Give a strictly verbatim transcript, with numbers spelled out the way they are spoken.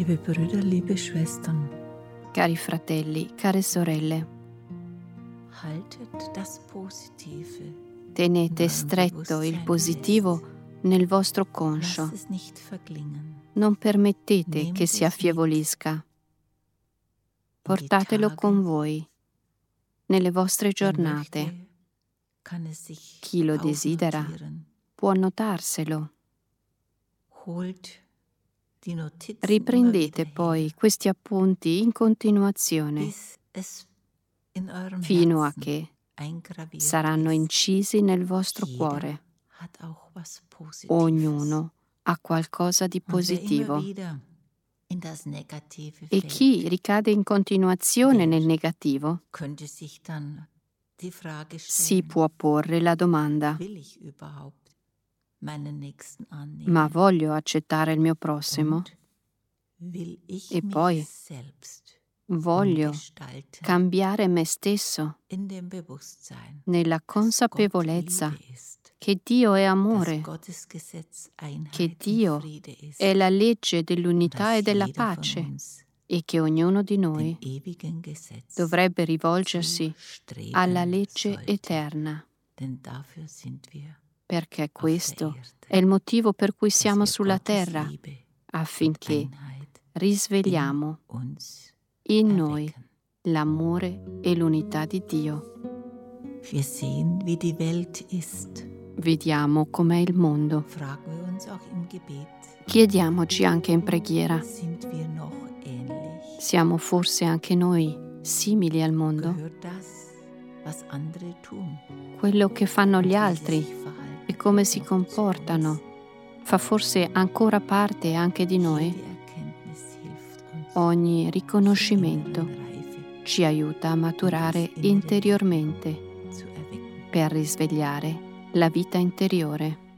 Liebe Brüder, liebe Schwestern, Cari fratelli, care sorelle, haltet das Positive, tenete in eurem stretto il Bewusstsein positivo fest. nel vostro Lasst conscio. es nicht verklingen. Non permettete Nehmt che si es affievolisca. in die Portatelo Tage. con voi nelle vostre Wer giornate. möchte, kann es sich Chi lo desidera aufnotieren. può annotarselo. Holt die Notizen Riprendete immer wieder poi her, questi appunti in continuazione bis es in eurem fino a Herzen che eingraviert saranno ist. incisi nel vostro Jeder cuore. hat auch was Positives. Ognuno ha qualcosa di Und wer immer positivo. wieder in das Negative E chi fällt, ricade in continuazione nel der negativo könnte sich dann die Frage si stellen, può porre la domanda: will ich überhaupt meinen Nächsten ma annehmen? voglio accettare il mio prossimo? Und will ich E mich poi selbst voglio umgestalten cambiare me stesso in dem Bewusstsein, nella dass Gott consapevolezza Liebe ist, che Dio è dass amore, Gottes Gesetz che Einheit und Dio Friede ist è la legge und dell'unità e dass della jeder von pace uns e che ognuno di dem noi ewigen Gesetz dovrebbe rivolgersi alla zustreben legge sollte, eterna, denn dafür sind wir perché auf der questo Erde, è il motivo per cui dass siamo wir sulla Gottes terra, Liebe und affinché Einheit in risvegliamo uns in noi erwecken. l'amore e l'unità di Dio. Wir sehen, wie die Welt ist. Vediamo com'è il mondo. Fragen wir uns auch im Gebet, Chiediamoci anche in preghiera: sind wir noch ähnlich? siamo forse anche noi simili al mondo? Gehört das, was andere tun Quello che fanno gli und wie sie altri sich verhalten, e come si noch zu uns? comportano fa forse ancora parte anche di noi? Jede Erkenntnis hilft uns Ogni zur riconoscimento inneren Reife ci aiuta a maturare interiormente zu erwecken. per risvegliare la vita interiore.